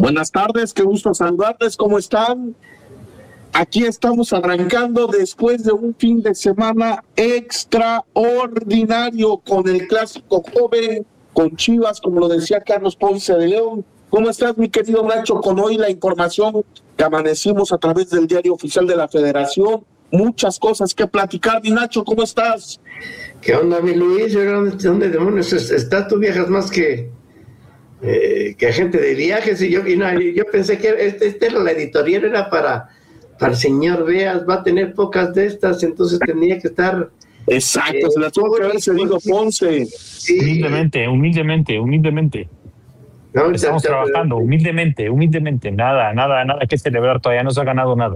Buenas tardes, qué gusto saludarles, ¿cómo están? Aquí estamos arrancando después de un fin de semana extraordinario con el clásico joven, con Chivas, como lo decía Carlos Ponce de León. ¿Cómo estás, mi querido Nacho? Con hoy la información que amanecimos a través del Diario Oficial de la Federación. Muchas cosas que platicar, mi Nacho, ¿cómo estás? ¿Qué onda, mi Luis? ¿Dónde demonios estás? Tú viajas más que agente de viajes. Y yo pensé que la editorial era para el señor Beas, va a tener pocas de estas, entonces tenía que estar... Exacto, se la tuvo que haber cedido Ponce. Sí. Humildemente. No, estamos trabajando, humildemente, nada que celebrar, todavía no se ha ganado nada.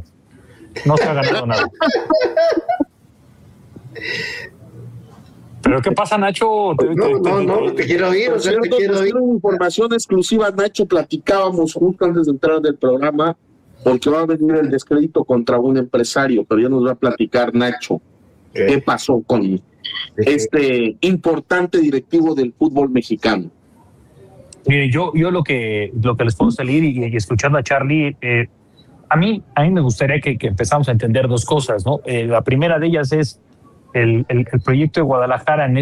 ¿Pero qué pasa, Nacho? No, te quiero oír, te quiero oír. Información exclusiva, Nacho, platicábamos justo antes de entrar del programa, porque va a venir el descrédito contra un empresario, pero ya nos va a platicar Nacho qué pasó con este importante directivo del fútbol mexicano. Mire, yo lo que les puedo salir y escuchando a Charlie, a mí me gustaría que empezamos a entender dos cosas, ¿no? La primera de ellas es el proyecto de Guadalajara en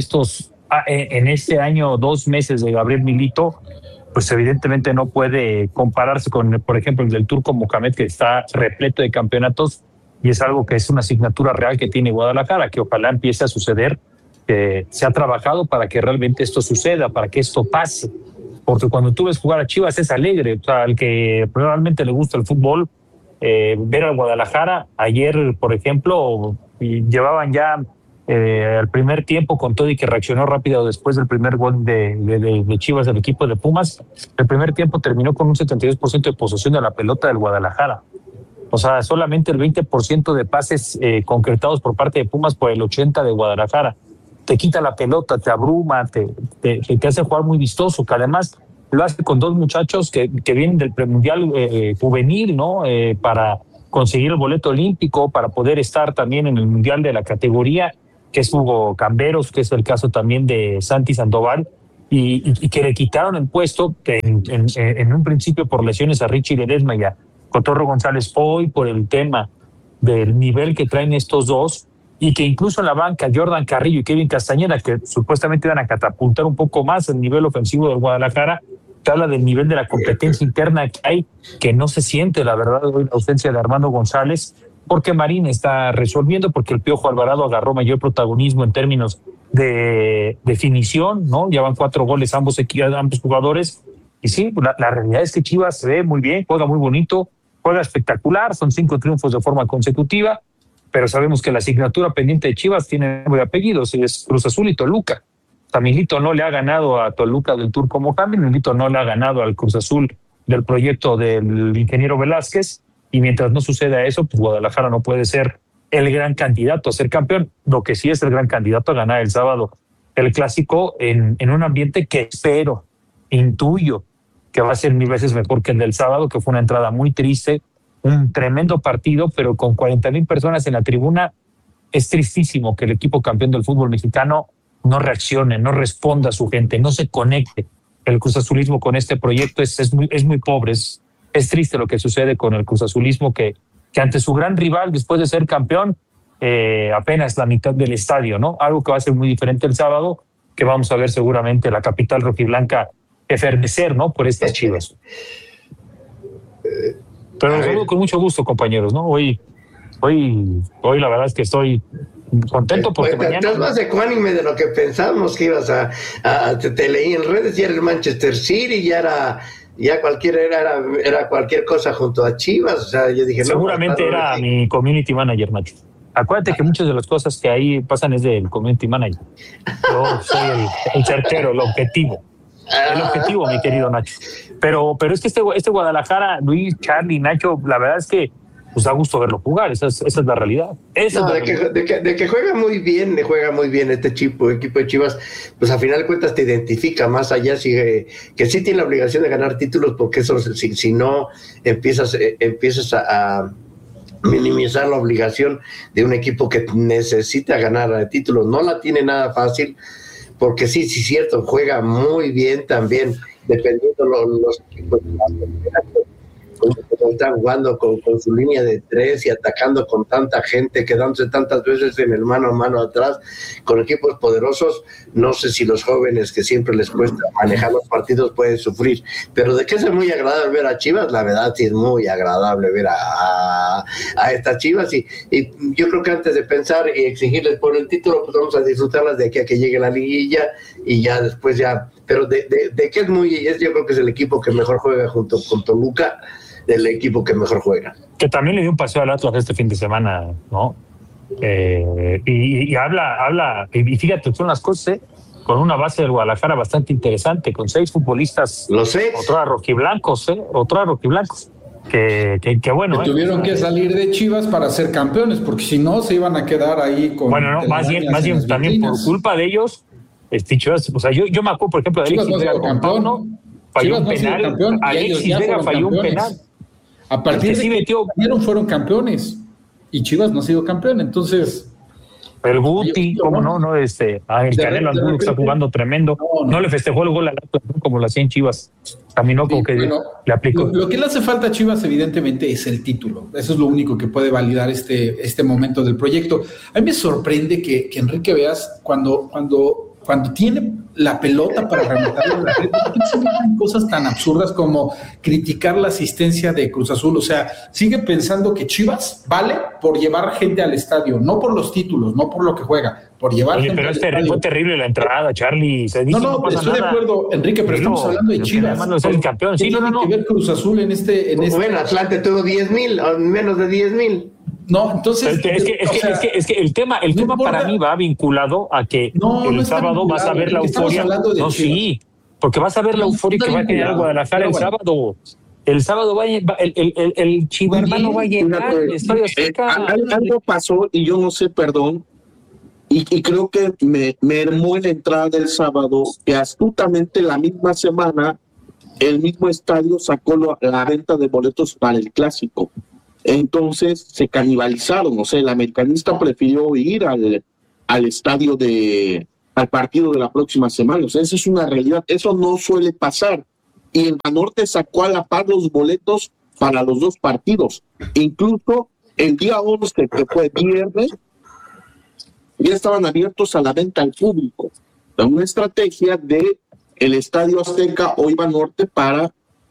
este año, 2 meses de Gabriel Milito, pues evidentemente no puede compararse con, por ejemplo, el del Turco Mohamed, que está repleto de campeonatos, y es algo que es una asignatura real que tiene Guadalajara, que ojalá empiece a suceder. Se ha trabajado para que realmente esto suceda, para que esto pase, porque cuando tú ves jugar a Chivas es alegre. O sea, al que realmente le gusta el fútbol, ver al Guadalajara, ayer, por ejemplo, llevaban ya al primer tiempo, con todo y que reaccionó rápido después del primer gol de Chivas, del equipo de Pumas. El primer tiempo terminó con un 72% de posesión de la pelota del Guadalajara. O sea, solamente el 20% de pases concretados por parte de Pumas, por el 80% de Guadalajara. Te quita la pelota, te abruma, te hace jugar muy vistoso, que además lo hace con 2 muchachos que vienen del premundial juvenil, ¿no? Para conseguir el boleto olímpico, para poder estar también en el mundial de la categoría, que es Hugo Camberos, que es el caso también de Santi Sandoval, y que le quitaron el puesto en un principio por lesiones a Richie Ledesma y a Cotorro González, hoy por el tema del nivel que traen estos dos, y que incluso en la banca Jordan Carrillo y Kevin Castañeda, que supuestamente van a catapultar un poco más el nivel ofensivo del Guadalajara, te habla del nivel de la competencia interna que hay, que no se siente, la verdad, hoy la ausencia de Armando González, porque Marín está resolviendo, porque el Piojo Alvarado agarró mayor protagonismo en términos de definición, ¿no? Ya van 4 goles ambos jugadores, y sí, la realidad es que Chivas se ve muy bien, juega muy bonito, juega espectacular, son 5 triunfos de forma consecutiva, pero sabemos que la asignatura pendiente de Chivas tiene nombre y apellidos, y es Cruz Azul y Toluca. O sea, Milito no le ha ganado a Toluca del Turco Mohamed, Milito no le ha ganado al Cruz Azul del proyecto del ingeniero Velázquez, y mientras no suceda eso, pues Guadalajara no puede ser el gran candidato a ser campeón. Lo que sí es el gran candidato a ganar el sábado el clásico en un ambiente que intuyo que va a ser 1000 veces mejor que el del sábado, que fue una entrada muy triste, un tremendo partido, pero con 40,000 personas en la tribuna. Es tristísimo que el equipo campeón del fútbol mexicano no reaccione, no responda a su gente, no se conecte. El cruzazulismo con este proyecto es muy pobre. Es triste lo que sucede con el cruzazulismo, que ante su gran rival, después de ser campeón, apenas la mitad del estadio, ¿no? Algo que va a ser muy diferente el sábado, que vamos a ver seguramente la capital rojiblanca efervecer, ¿no? Por estas Chivas. Pero los saludo con mucho gusto, compañeros, ¿no? Hoy la verdad es que estoy contento porque mañana... Estás más ecuánime de lo que pensábamos que ibas a te leí en redes, ya era el Manchester City, ya era cualquier cosa junto a Chivas, o sea, yo dije... Seguramente era mi community manager, Nacho. Acuérdate que muchas de las cosas que ahí pasan es del community manager. Yo soy el certero, el objetivo. El objetivo, mi querido Nacho. Pero es que este Guadalajara, Luis, Charlie, Nacho, la verdad es que pues da gusto verlo jugar, esa es la realidad. De que juega muy bien este equipo de Chivas, pues a final de cuentas te identifica más allá, que sí tiene la obligación de ganar títulos, porque eso, si no empiezas a minimizar la obligación de un equipo que necesita ganar títulos, no la tiene nada fácil. porque sí, cierto, juega muy bien también, dependiendo los equipos. Como están jugando con su línea de 3 y atacando con tanta gente, quedándose tantas veces en el mano a mano atrás, con equipos poderosos. No sé si los jóvenes que siempre les cuesta manejar los partidos pueden sufrir, pero de que es muy agradable ver a Chivas, la verdad sí es muy agradable ver a estas Chivas, y yo creo que antes de pensar y exigirles por el título, pues vamos a disfrutarlas de aquí a que llegue la liguilla, y ya después ya, pero de que yo creo que es el equipo que mejor juega junto con Toluca, del equipo que mejor juega. Que también le dio un paseo al Atlas este fin de semana, ¿no? Y habla, y fíjate, son las cosas, con una base del Guadalajara bastante interesante, con 6 futbolistas, los 6, otros rojiblancos, que bueno. Que tuvieron que salir de Chivas para ser campeones, porque si no se iban a quedar ahí con... Bueno, no, más bien también por culpa de ellos, Chivas, o sea, yo me acuerdo, por ejemplo, de Alexis Vega con Pauno, falló un penal, Alexis Vega falló un penal. A partir de que fueron campeones y Chivas no ha sido campeón, entonces... El Guti, ¿cómo no? El Canelo Angulo que está jugando tremendo. No le festejó el gol al Atlas como lo hacía en Chivas. Caminó como que le aplicó. Lo que le hace falta a Chivas, evidentemente, es el título. Eso es lo único que puede validar este momento del proyecto. A mí me sorprende que Enrique Veas, cuando tiene la pelota para rematarlo, se meten cosas tan absurdas como criticar la asistencia de Cruz Azul. O sea, sigue pensando que Chivas vale por llevar gente al estadio, no por los títulos, no por lo que juega, por llevar gente pero al estadio. Fue terrible la entrada, Charlie. No, estoy de acuerdo, Enrique, pero estamos hablando de Chivas. No es el campeón. Sí, tiene que ver Cruz Azul en este... Bueno, Atlante tuvo 10,000, menos de 10,000. No, entonces... Es que el tema no para mí va vinculado a que el sábado vas a ver la euforia. No, sí, porque vas a ver la euforia que va a generar Guadalajara el sábado. El sábado el Chivo hermano va a llenar el Estadio Azteca. Algo pasó y yo no sé, perdón, y creo que me mermó en la entrada del sábado, que astutamente la misma semana el mismo estadio sacó la venta de boletos para el clásico. Entonces se canibalizaron, o sea, el americanista prefirió ir al estadio al partido de la próxima semana. O sea, esa es una realidad, eso no suele pasar. Y el Banorte sacó a la par los boletos para los 2 partidos. Incluso el día 11, que fue viernes, ya estaban abiertos a la venta al público. Una estrategia de el Estadio Azteca o Banorte para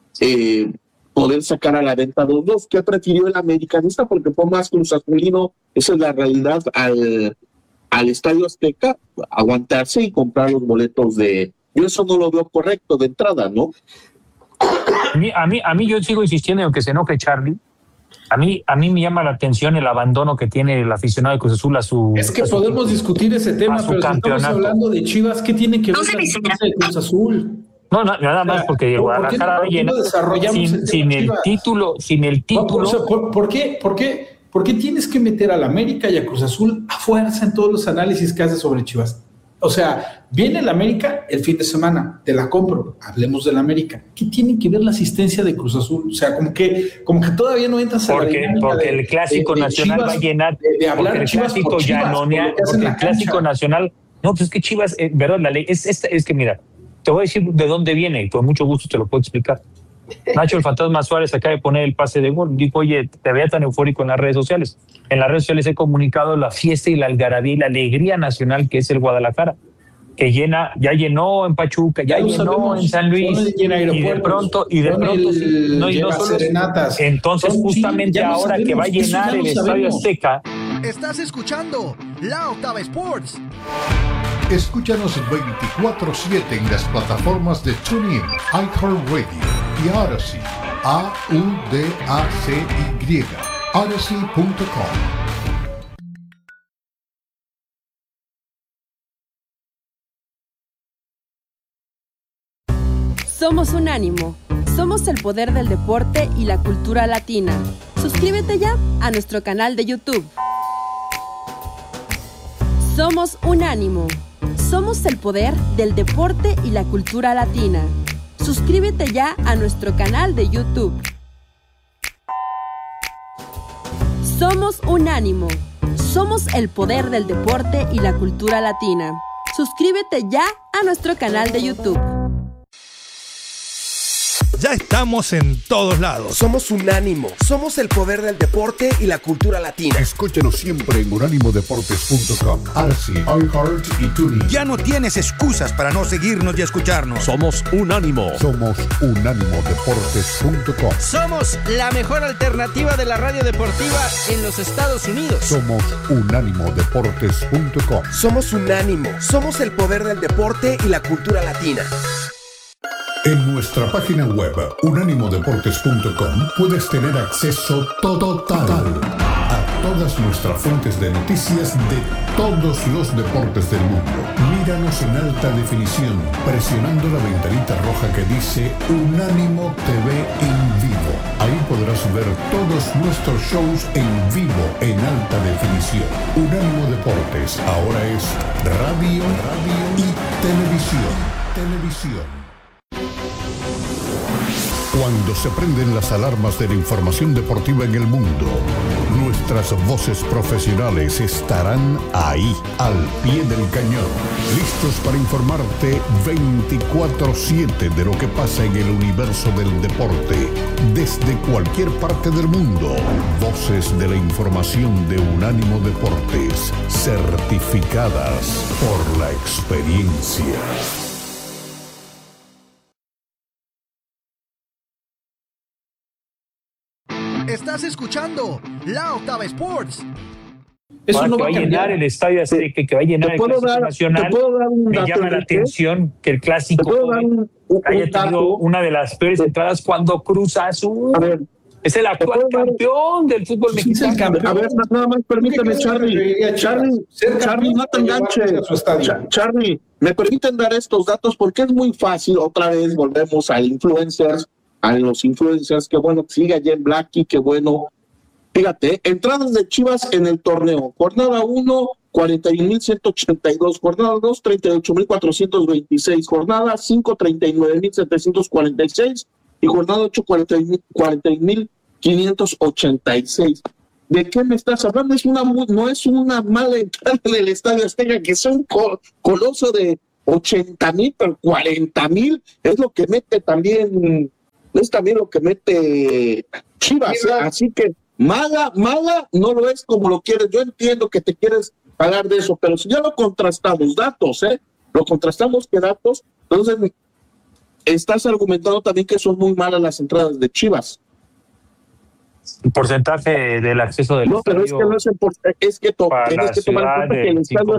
poder sacar a la venta los 2. ¿Qué prefirió el americanista? Porque fue más Cruz Azulino, esa es la realidad, al Estadio Azteca, aguantarse y comprar los boletos yo eso no lo veo correcto de entrada, ¿no? A mí yo sigo insistiendo, aunque se enoje Charlie, a mí me llama la atención el abandono que tiene el aficionado de Cruz Azul a su... Es que podemos discutir ese tema, pero si estamos hablando de Chivas, ¿qué tiene que ver la defensa de Cruz Azul? No, nada más porque Guadalajara llena sin el título. O sea, ¿por qué tienes que meter al América y a Cruz Azul a fuerza en todos los análisis que haces sobre Chivas? O sea, viene el América el fin de semana, te la compro, hablemos del América. ¿Qué tiene que ver la asistencia de Cruz Azul? O sea, como que todavía no entras a la dinámica porque el Clásico Nacional Chivas, va a llenar, de hablar porque el Chivas Clásico por Chivas, porque el Clásico Nacional, no, pues es que Chivas, verdad, la ley, es que mira, te voy a decir de dónde viene y con mucho gusto te lo puedo explicar. Nacho el Fantasma Suárez acaba de poner el pase de gol. Dijo, oye, te veía tan eufórico en las redes sociales. En las redes sociales he comunicado la fiesta y la algarabía y la alegría nacional que es el Guadalajara, que ya llenó en Pachuca, ya llenó sabemos, en San Luis, y de pronto no solo serenatas. Entonces justamente ahora que va a llenar el Estadio Azteca. Estás escuchando La Octava Sports. Escúchanos 24/7 en las plataformas de TuneIn, iHeartRadio y Odyssey, AUDACY, Odyssey.com. Somos Unánimo. Somos el poder del deporte y la cultura latina. Suscríbete ya a nuestro canal de YouTube. Somos Unánimo. Somos el poder del deporte y la cultura latina. Suscríbete ya a nuestro canal de YouTube. Somos Unánimo. Somos el poder del deporte y la cultura latina. Suscríbete ya a nuestro canal de YouTube. Ya estamos en todos lados. Somos Unánimo. Somos el poder del deporte y la cultura latina. Escúchanos siempre en unánimodeportes.com, Arsi, iHeart y TuneIn. Ya no tienes excusas para no seguirnos y escucharnos. Somos Unánimo. Somos unánimodeportes.com. Somos la mejor alternativa de la radio deportiva en los Estados Unidos. Somos unánimodeportes.com. Somos Unánimo. Somos el poder del deporte y la cultura latina. En nuestra página web, unánimodeportes.com, puedes tener acceso total a todas nuestras fuentes de noticias de todos los deportes del mundo. Míranos en alta definición, presionando la ventanita roja que dice Unánimo TV en vivo. Ahí podrás ver todos nuestros shows en vivo en alta definición. Unánimo Deportes ahora es radio y televisión. Cuando se prenden las alarmas de la información deportiva en el mundo, nuestras voces profesionales estarán ahí, al pie del cañón, listos para informarte 24/7 de lo que pasa en el universo del deporte, desde cualquier parte del mundo. Voces de la información de Unánimo Deportes, certificadas por la experiencia. Estás escuchando La Octava Sports. Eso no que va a llenar cambiar. el estadio Azteca, que va a llenar el Clásico Nacional. Me llama la atención que el Clásico haya tenido una de las peores entradas cuando Cruz Azul. A ver, es el actual campeón del fútbol mexicano. a ver, nada más permíteme, Charlie, no te enganches. Charlie, me permiten dar estos datos porque es muy fácil. Otra vez volvemos a los influencers, que bueno, sigue allá en Blacky, que bueno. Fíjate, entradas de Chivas en el torneo. Jornada 1, 41,182. Jornada 2, 38,426. Jornada 5, 39,746. Y jornada 8, 40,586. ¿De qué me estás hablando? No es una mala entrada del Estadio Azteca, que es un coloso de 80,000, pero 40,000 es lo que mete también. Es también lo que mete Chivas, así que mala no lo es como lo quieres. Yo entiendo que te quieres pagar de eso, pero si ya lo contrastamos, lo contrastamos que datos, entonces estás argumentando también que son muy malas las entradas de Chivas. El porcentaje del acceso del pero es que no es el porcentaje, tienes que tomar en cuenta que el Estadio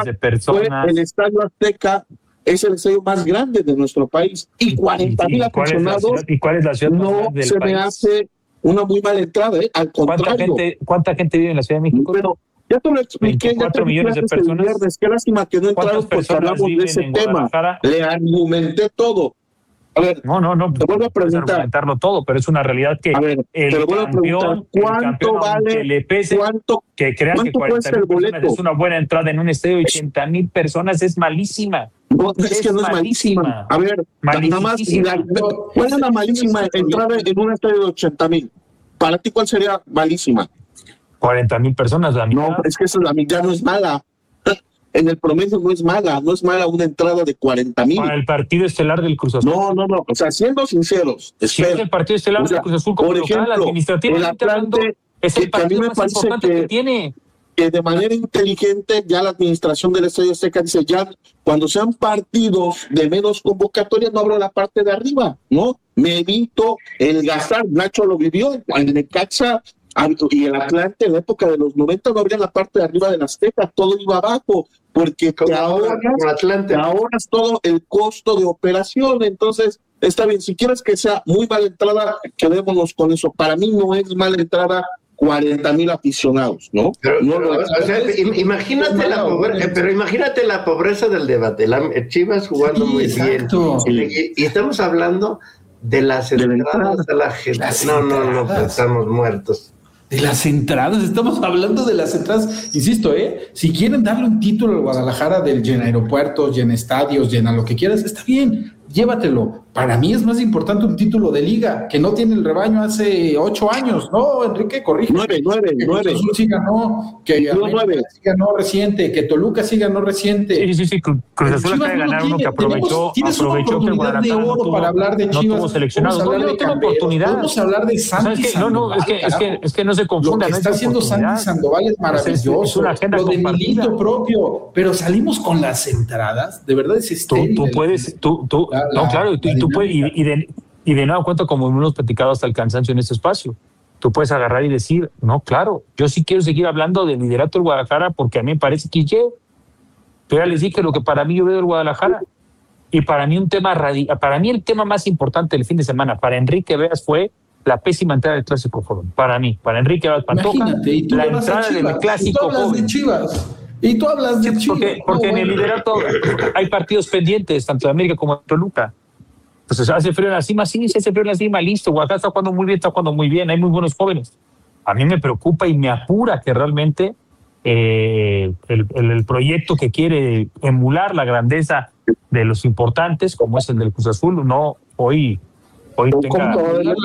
Azteca es el estadio más grande de nuestro país y 40,000 aficionados. ¿Y cuál es la ciudad no del se país? me hace una muy mala entrada, al contrario. ¿Cuánta gente vive en la Ciudad de México? Pero ya te lo expliqué. 24 millones de personas. Qué lástima que no entraron porque hablamos de ese tema. Le argumenté todo. A ver, no, te vuelvo a preguntar. Argumentarlo todo, pero es una realidad que el campeón, ¿cuánto vale? Que le pese, que crean que 40,000 personas es una buena entrada en un estadio de 80,000 personas, es malísima. No, es que no es malísima. A ver, nada más, ¿cuál es la malísima entrada en un estadio de 80,000? Para ti, ¿cuál sería malísima? 40,000 personas, la mitad. No, es que esa es la mitad, no es mala. En el promedio no es mala una entrada de 40,000. Para el partido estelar del Cruz Azul. No. O sea, siendo sinceros. Si es el partido estelar del Cruz Azul, como por ejemplo, administrativamente hablando, es el partido más importante que tiene. Que de manera inteligente ya la administración del Estadio Azteca dice, ya cuando sean partidos de menos convocatoria no abro la parte de arriba, ¿no? Me evito el gastar. Nacho lo vivió en el Necaxa y el Atlante en la época de los 90 no abrían la parte de arriba del Azteca, todo iba abajo, porque te ahorras todo el costo de operación. Entonces está bien, si quieres que sea muy mala entrada, quedémonos con eso. Para mí no es mala entrada 40,000 aficionados, ¿no? Pero imagínate la pobreza del debate. Chivas jugando muy bien. Y estamos hablando de las entradas de la gente. No, pues estamos muertos. De las entradas, estamos hablando de las entradas. Insisto, si quieren darle un título al Guadalajara del llena aeropuertos, llena estadios, llena lo que quieras, está bien, llévatelo. Para mí es más importante un título de liga, que no tiene el rebaño hace 8 años, ¿no, Enrique? Corrige. 9. Cruz Azul sí ganó, que América sí ganó reciente, que Toluca sí ganó reciente. Sí. Cruz Azul acaba de ganar uno que aprovechó que el Guadalajara de oro para hablar de Chivas. No tuvo seleccionado. No tuvo oportunidad. Podemos hablar de Santi Sandoval. Es que no se confunda. Lo que está haciendo Santi Sandoval es maravilloso. Es una agenda lo de compartida. Milito propio. Pero salimos con las entradas. De verdad es estéril. Tú puedes. Claro. Tú puedes. Y de nuevo cuento, como hemos platicado hasta el cansancio en este espacio. Tú puedes agarrar y decir, no, claro, yo sí quiero seguir hablando del liderato del Guadalajara porque a mí me parece que pero ya les dije lo que para mí yo veo del Guadalajara. Y para mí para mí el tema más importante del fin de semana para Enrique Veas fue la pésima entrada del Clásico Joven. Para Enrique Veas Pantoja, la entrada del Clásico Joven. Y tú hablas de Chivas. Porque en el liderato hay partidos pendientes, tanto de América como de Toluca. Entonces, ¿hace frío en la cima? Sí, hace frío en la cima, listo. Guadalajara está jugando muy bien, hay muy buenos jóvenes. A mí me preocupa y me apura que realmente el proyecto que quiere emular la grandeza de los importantes, como es el del Cruz Azul, no hoy tenga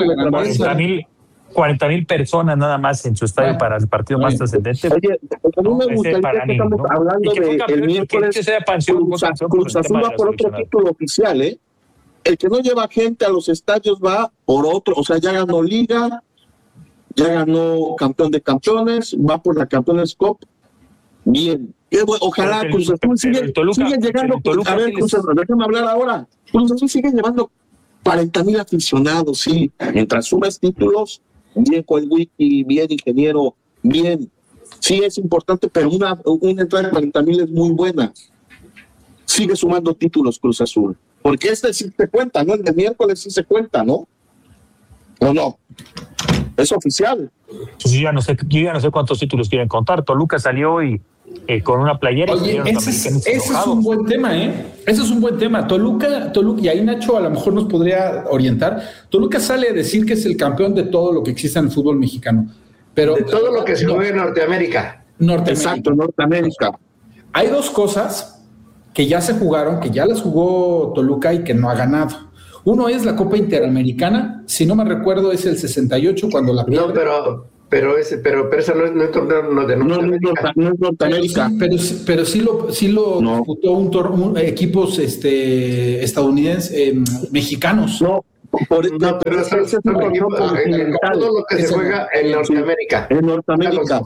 40,000 personas nada más en su estadio para el partido más trascendente. Oye, a mí me gustaría que estamos hablando del miércoles. Cruz Azul va por otro título oficial, ¿eh? El que no lleva gente a los estadios va por otro, o sea, ya ganó Liga, ya ganó Campeón de Campeones, va por la Campeones Cup. Bien. Ojalá Cruz Azul sigue llegando. A ver, Cruz Azul, déjame hablar ahora. Cruz Azul sigue llevando 40,000 aficionados, sí. Mientras subes títulos, bien con el wiki, bien ingeniero, bien. Sí es importante, pero una entrada de 40,000 es muy buena. Sigue sumando títulos Cruz Azul. Porque sí se cuenta, ¿no? El de miércoles sí se cuenta, ¿no? ¿O no? Es oficial. Pues yo ya no sé cuántos títulos quieren contar. Toluca salió y con una playera. Oye, ese es un buen tema, ¿eh? Ese es un buen tema. Toluca, y ahí Nacho a lo mejor nos podría orientar. Toluca sale a decir que es el campeón de todo lo que existe en el fútbol mexicano. Pero de todo lo que se juega en Norteamérica. Exacto, Norteamérica. Hay dos cosas que ya se jugaron, que ya las jugó Toluca y que no ha ganado. Uno es la Copa Interamericana, si no me recuerdo es el 68 cuando la pierde. No, pero eso no es torneo de Norteamérica. No es Norteamérica. Pero sí lo disputó equipos estadounidenses, mexicanos. Pero eso es todo lo que se juega en Norteamérica. En Norteamérica.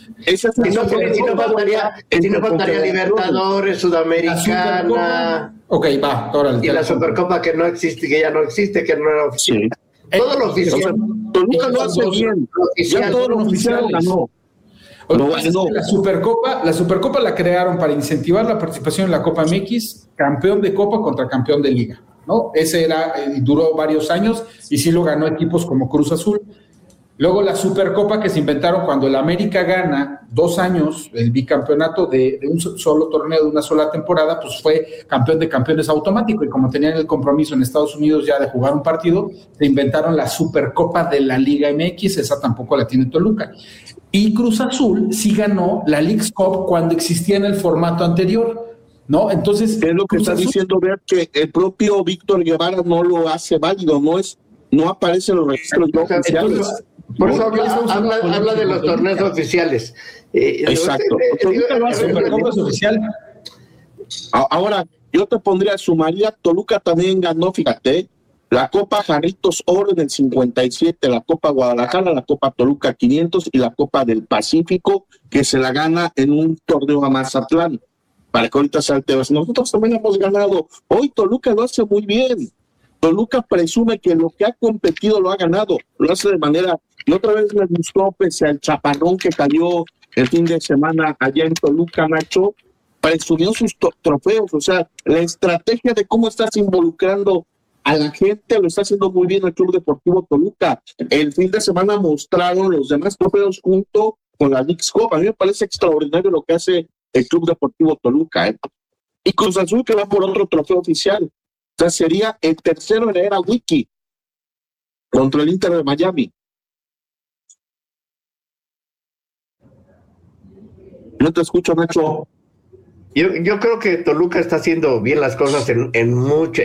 Si no faltaría Libertadores, Sudamericana. Ok, va, órale. Y la Supercopa que no existe, que ya no existe, que no era oficial. Sí. Todo lo oficial. Toluca lo hace bien. Ya todo lo oficial ganó. La Supercopa la crearon para incentivar la participación en la Copa MX, campeón de Copa contra campeón de Liga, ¿no? Ese duró varios años y sí lo ganó equipos como Cruz Azul. Luego la Supercopa que se inventaron cuando el América gana 2 años el bicampeonato de un solo torneo, de una sola temporada, pues fue campeón de campeones automático, y como tenían el compromiso en Estados Unidos ya de jugar un partido, se inventaron la Supercopa de la Liga MX, esa tampoco la tiene Toluca. Y Cruz Azul sí ganó la Leagues Cup cuando existía en el formato anterior, ¿no? Entonces es lo que está diciendo, ver que el propio Víctor Guevara no lo hace válido, no aparece en los registros oficiales. Por eso habla de los torneos oficiales. Exacto. La Supercopa es oficial. Ahora, yo te sumaría, Toluca también ganó, fíjate, la Copa Jarritos Oro en el 57, la Copa Guadalajara, la Copa Toluca 500 y la Copa del Pacífico, que se la gana en un torneo a Mazatlán, para que ahorita salteos. Nosotros también hemos ganado. Hoy Toluca lo hace muy bien. Toluca presume que lo que ha competido lo ha ganado, lo hace de manera, y otra vez les gustó, pese al chaparrón que cayó el fin de semana allá en Toluca, Nacho, presumió sus trofeos, o sea, la estrategia de cómo estás involucrando a la gente lo está haciendo muy bien el Club Deportivo Toluca. El fin de semana mostraron los demás trofeos junto con la Leagues Cup. A mí me parece extraordinario lo que hace el Club Deportivo Toluca, ¿eh? Y Cruz Azul que va por otro trofeo oficial. O sea, sería el tercero en la era Wiki contra el Inter de Miami. No te escucho, Nacho. Yo creo que Toluca está haciendo bien las cosas en muchas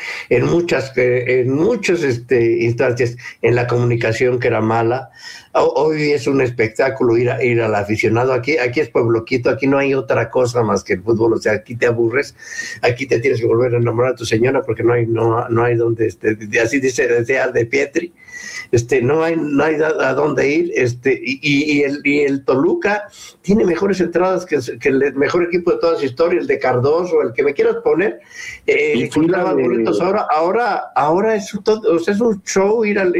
instancias. En la comunicación, que era mala. Hoy es un espectáculo ir al aficionado. Aquí es Pueblo Quito, aquí no hay otra cosa más que el fútbol. O sea, aquí te aburres, aquí te tienes que volver a enamorar a tu señora porque no hay donde, así dice Al de Pietri. No hay a dónde ir, y el Toluca tiene mejores entradas que el mejor equipo de toda su historia, el de Cardoso, el que me quieras poner, encontraba boletos ahora es un show ir al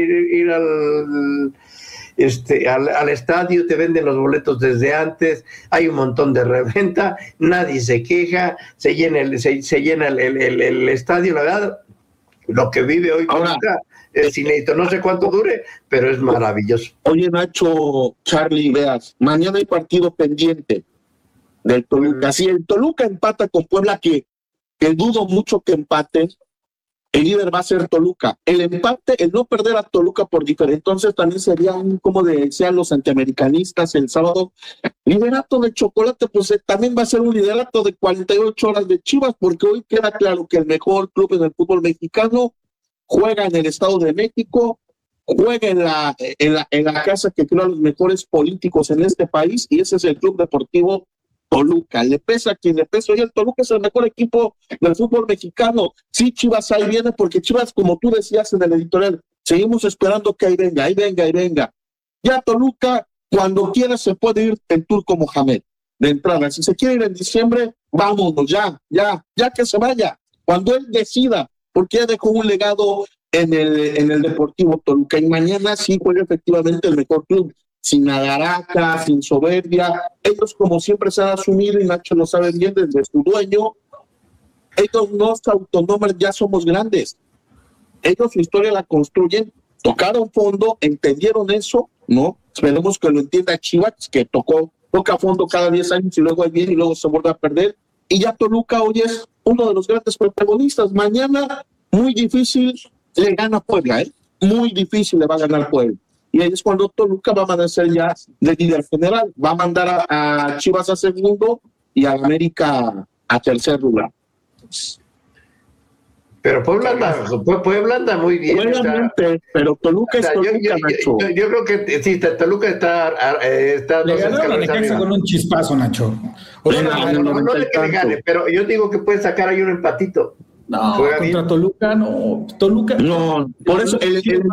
estadio, te venden los boletos desde antes, hay un montón de reventa, nadie se queja, se llena el estadio, la verdad, lo que vive hoy Toluca es inédito, no sé cuánto dure, pero es maravilloso. Oye, Nacho, Charlie, veas, mañana hay partido pendiente del Toluca. Si el Toluca empata con Puebla, que dudo mucho que empate, el líder va a ser Toluca. El empate, el no perder a Toluca por diferencia, entonces también sería como decían los antiamericanistas el sábado, liderato de chocolate, pues también va a ser un liderato de 48 horas de Chivas, porque hoy queda claro que el mejor club en el fútbol mexicano juega en el Estado de México, juega en la casa que creó a los mejores políticos en este país, y ese es el Club Deportivo Toluca. Le pesa a quien le pesa. Oye, el Toluca es el mejor equipo del fútbol mexicano. Sí, Chivas ahí viene, porque Chivas, como tú decías en el editorial, seguimos esperando que ahí venga. Ya Toluca, cuando quiera, se puede ir el Turco Mohamed de entrada. Si se quiere ir en diciembre, vámonos, ya que se vaya, cuando él decida, porque ya dejó un legado en el Deportivo Toluca, y mañana sí juega efectivamente el mejor club, sin agaraca, sin soberbia. Ellos, como siempre, se han asumido, y Nacho lo sabe bien, desde su dueño, ellos no se autonoman, ya somos grandes. Ellos su historia la construyen, tocaron fondo, entendieron eso, ¿no? Esperemos que lo entienda Chivas, que toca fondo cada 10 años y luego ahí viene y luego se vuelve a perder. Y ya Toluca hoy es uno de los grandes protagonistas. Mañana, muy difícil, le gana Puebla, muy difícil le va a ganar Puebla. Y ahí es cuando Toluca va a amanecer ya de líder general. Va a mandar a Chivas a segundo y a América a tercer lugar. Pero Puebla anda muy bien. Obviamente, pero Toluca es Toluca, Nacho. Yo creo que sí, Toluca está le ganaron a Necaxa con un chispazo, Nacho. No le que le gane, pero yo digo que puede sacar ahí un empatito. No, contra Toluca, no. Toluca. No, por eso el